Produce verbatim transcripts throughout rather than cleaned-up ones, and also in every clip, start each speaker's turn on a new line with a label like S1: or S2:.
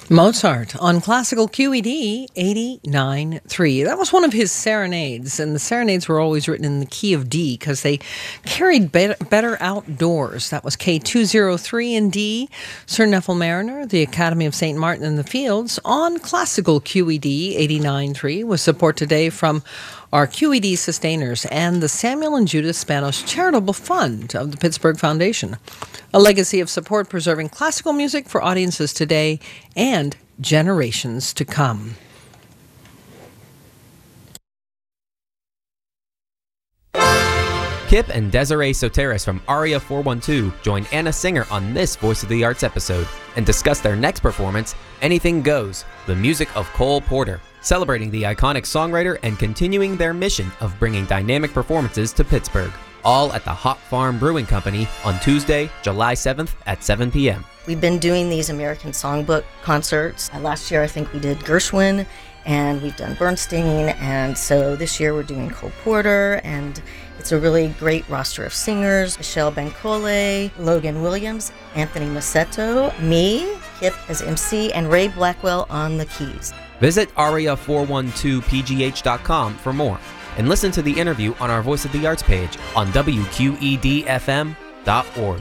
S1: Mozart on classical Q E D eighty-nine point three. That was one of his serenades, and the serenades were always written in the key of D because they carried better, better outdoors. That was K two oh three in D. Sir Neville Mariner, the Academy of Saint Martin in the Fields, on classical Q E D eighty-nine point three with support today from our Q E D sustainers and the Samuel and Judith Spanos Charitable Fund of the Pittsburgh Foundation. A legacy of support preserving classical music for audiences today and generations to come.
S2: Kip and Desiree Soteris from Aria four one two join Anna Singer on this Voice of the Arts episode and discuss their next performance, Anything Goes, the music of Cole Porter, celebrating the iconic songwriter and continuing their mission of bringing dynamic performances to Pittsburgh. All at the Hop Farm Brewing Company on Tuesday, July seventh at seven p.m.
S3: We've been doing these American Songbook concerts. Uh, last year I think we did Gershwin, and we've done Bernstein, and so this year we're doing Cole Porter, and it's a really great roster of singers: Michelle Bancole, Logan Williams, Anthony Massetto, me, Kip as M C, and Ray Blackwell on the keys.
S2: Visit aria four one two p g h dot com for more, and listen to the interview on our Voice of the Arts page on w q e d f m dot org.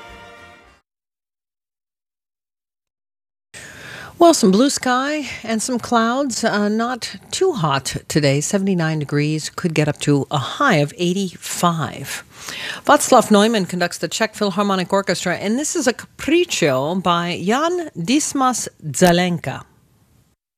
S1: Well, some blue sky and some clouds. Uh, not too hot today, seventy-nine degrees, could get up to a high of eighty-five. Václav Neumann conducts the Czech Philharmonic Orchestra, and this is a capriccio by Jan Dismas Zelenka.